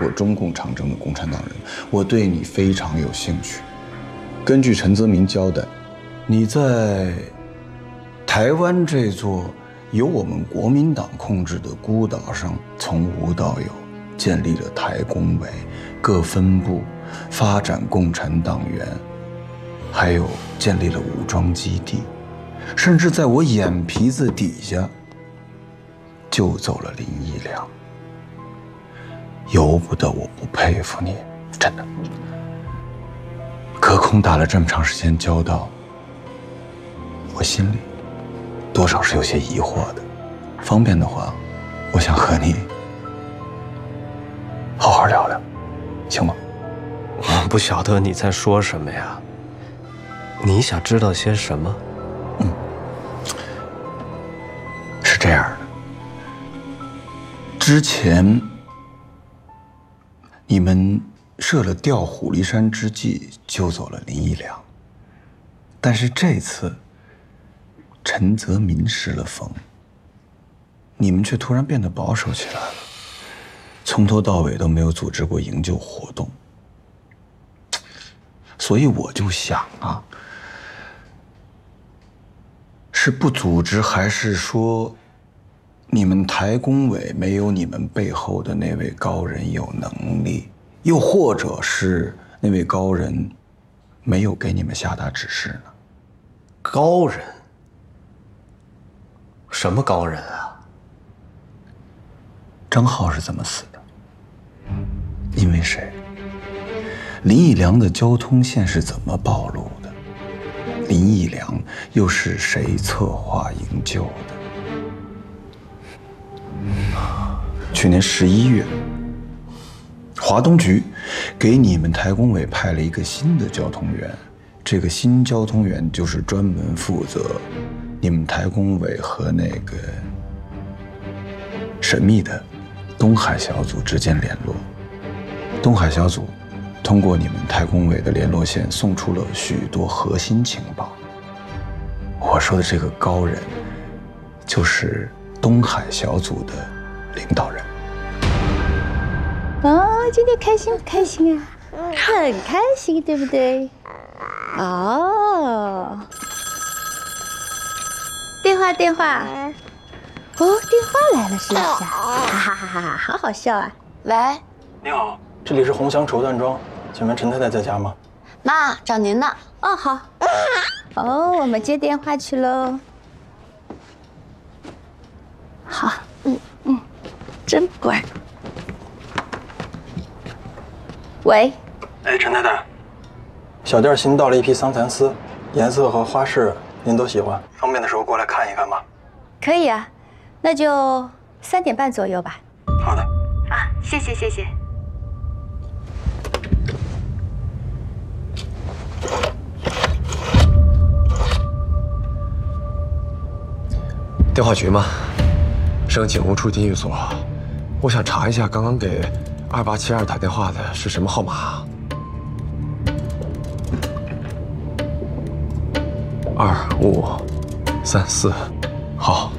过中共长征的共产党人，我对你非常有兴趣。根据陈泽民交代，你在台湾这座由我们国民党控制的孤岛上，从无到有建立了台工委各分部，发展共产党员，还有建立了武装基地，甚至在我眼皮子底下救走了林义良。由不得我不佩服你，真的。隔空打了这么长时间交道，我心里多少是有些疑惑的。方便的话，我想和你好好聊聊，行吗？ 我不晓得你在说什么呀。你想知道些什么？ 是这样的，之前你们设了调虎离山之计，救走了林义良，但是这次陈泽民失了风，你们却突然变得保守起来了，从头到尾都没有组织过营救活动。所以我就想啊，是不组织，还是说你们台工委没有你们背后的那位高人有能力，又或者是那位高人没有给你们下达指示呢？ 高人？什么高人啊？ 张浩是怎么死的？因为谁？林义良的交通线是怎么暴露的？林义良又是谁策划营救的？去年11月，华东局给你们台工委派了一个新的交通员，这个新交通员就是专门负责你们台工委和那个神秘的东海小组之间联络。东海小组通过你们台工委的联络线送出了许多核心情报。我说的这个高人，就是东海小组的领导人。 哦，今天开心不开心啊？很开心，对不对？哦，电话。哦，电话来了是不是啊？哈哈哈哈，好好笑啊！ 喂， 你好，这里是红祥绸缎庄，请问陈太太在家吗？ 妈，找您呢。 哦，好。哦，我们接电话去喽。好，真乖。喂， 哎，陈太太，小店新到了一批桑蚕丝，颜色和花式您都喜欢，方便的时候过来看一看吧。 可以啊，那就3点半左右吧。 好的。 啊，谢谢。 电话局吗？省警务处地域所。我想查一下刚刚给2872打电话的是什么号码。2534，好。